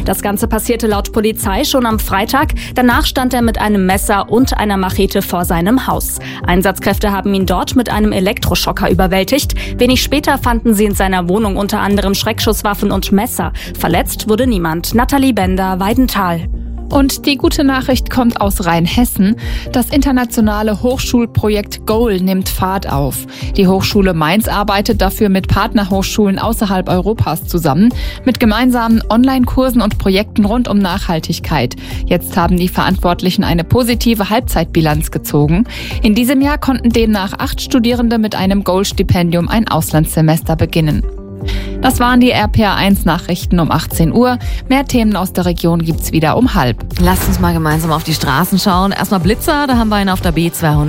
Das Ganze passierte laut Polizei schon am Freitag. Danach stand er mit einem Messer und einer Machete vor seinem Haus. Einsatzkräfte haben ihn dort mit einem Elektroschocker überwältigt. Wenig später fanden sie in seiner Wohnung unter anderem Schreckschusswaffen und Messer. Verletzt wurde niemand. Nathalie Bender, Weidenthal. Und die gute Nachricht kommt aus Rheinhessen. Das internationale Hochschulprojekt GOAL nimmt Fahrt auf. Die Hochschule Mainz arbeitet dafür mit Partnerhochschulen außerhalb Europas zusammen, mit gemeinsamen Online-Kursen und Projekten rund um Nachhaltigkeit. Jetzt haben die Verantwortlichen eine positive Halbzeitbilanz gezogen. In diesem Jahr konnten demnach 8 Studierende mit einem GOAL-Stipendium ein Auslandssemester beginnen. Das waren die RPR1-Nachrichten um 18 Uhr. Mehr Themen aus der Region gibt's wieder um 12:30. Lasst uns mal gemeinsam auf die Straßen schauen. Erstmal Blitzer, da haben wir ihn auf der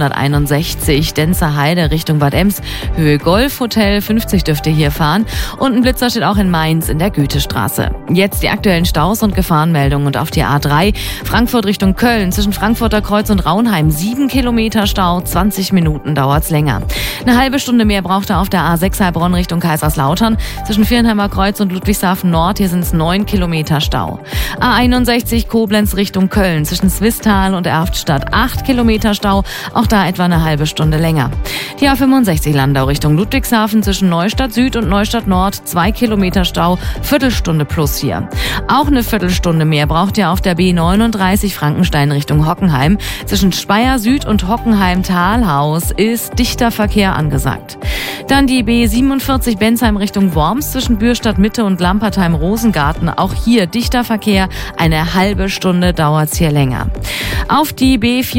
B261, Denzer Heide Richtung Bad Ems, Höhe Golfhotel, 50 dürft ihr hier fahren. Und ein Blitzer steht auch in Mainz in der Goethestraße. Jetzt die aktuellen Staus und Gefahrenmeldungen und auf die A3, Frankfurt Richtung Köln, zwischen Frankfurter Kreuz und Raunheim, 7 Kilometer Stau, 20 Minuten dauert's länger. Eine halbe Stunde mehr braucht er auf der A6 Heilbronn Richtung Kaiserslautern, zwischen Vierenheimer Kreuz und Ludwigshafen Nord, hier sind es 9 Kilometer Stau. A61 Koblenz Richtung Köln, zwischen Swisttal und Erftstadt 8 Kilometer Stau, auch da etwa eine halbe Stunde länger. Die A65 Landau Richtung Ludwigshafen, zwischen Neustadt Süd und Neustadt Nord 2 Kilometer Stau, Viertelstunde plus hier. Auch eine Viertelstunde mehr braucht ihr auf der B39 Frankenstein Richtung Hockenheim, zwischen Speyer Süd und Hockenheim-Talhaus ist dichter Verkehr angesagt. Dann die B47 Bensheim Richtung Worms, zwischen Bürstadt Mitte und Lampertheim-Rosengarten. Auch hier dichter Verkehr, eine halbe Stunde dauert's hier länger. Auf die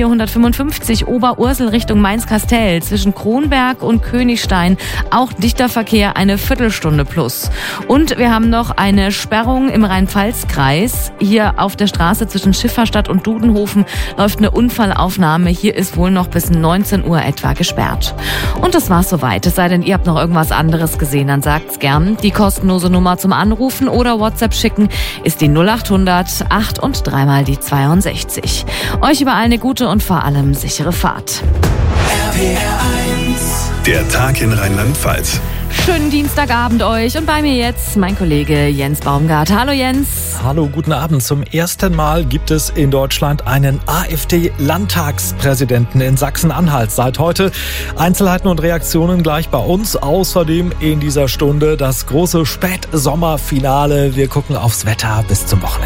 B455 Oberursel Richtung Mainz-Kastell, zwischen Kronberg und Königstein. Auch dichter Verkehr, eine Viertelstunde plus. Und wir haben noch eine Sperrung im Rhein-Pfalz-Kreis. Hier auf der Straße zwischen Schifferstadt und Dudenhofen läuft eine Unfallaufnahme. Hier ist wohl noch bis 19 Uhr etwa gesperrt. Und das war's soweit. Es sei denn, ihr habt noch irgendwas anderes gesehen, dann sagt's gern. Die kostenlose Nummer zum Anrufen oder WhatsApp schicken ist die 0800 8 und 3 mal die 62. Euch überall eine gute und vor allem sichere Fahrt. RPR1. Der Tag in Rheinland-Pfalz. Schönen Dienstagabend euch und bei mir jetzt mein Kollege Jens Baumgart. Hallo Jens. Hallo, guten Abend. Zum ersten Mal gibt es in Deutschland einen AfD-Landtagspräsidenten in Sachsen-Anhalt. Seit heute Einzelheiten und Reaktionen gleich bei uns. Außerdem in dieser Stunde das große Spätsommerfinale. Wir gucken aufs Wetter bis zum Wochenende.